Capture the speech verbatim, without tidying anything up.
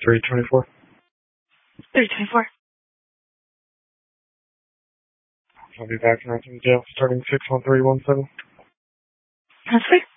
three twenty-four. three twenty-four. I'll be back in Anthony Jail starting six one three one seven. That's right.